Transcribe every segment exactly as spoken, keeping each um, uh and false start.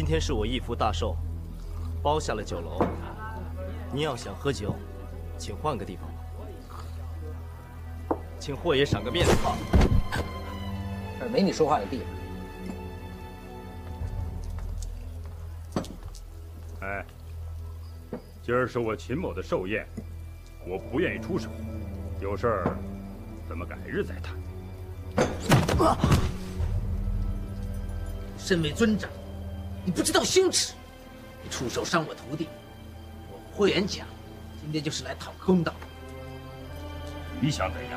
天是我义父大寿，包下了酒楼。您要想喝酒，请换个地方吧。请霍爷赏个面子。 这儿没你说话的地方。 哎，今儿是我秦某的寿宴，我不愿意出手，有事儿咱们改日再谈。 啊！身为尊长，你不知道羞耻，你出手伤我徒弟，我霍元甲今天就是来讨公道。 你想怎样？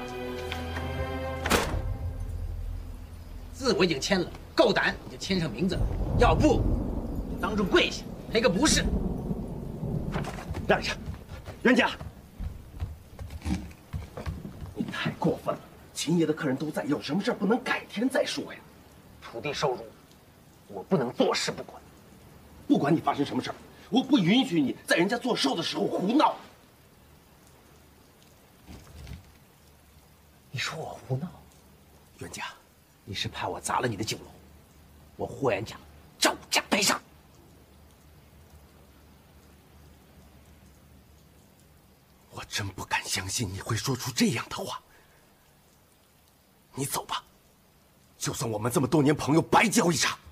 字我已经签了，够胆你就签上名字，要不就当众跪下赔个不是。 让一下，元甲，你太过分了！秦爷的客人都在，有什么事不能改天再说呀？ 徒弟受辱，我不能坐视不管。 不管你发生什么事儿，我不允许你在人家做寿的时候胡闹。 你说我胡闹？ 元甲， 你是怕我砸了你的酒楼？我霍元甲照价赔偿。 我真不敢相信你会说出这样的话。你走吧，就算我们这么多年朋友白交一场。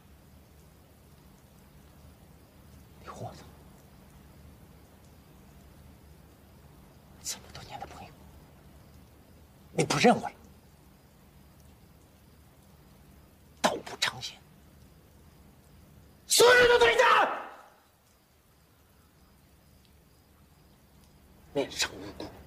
你霍总，这么多年的朋友，你不认我了？道不长闲，所有人都退下！面上无辜。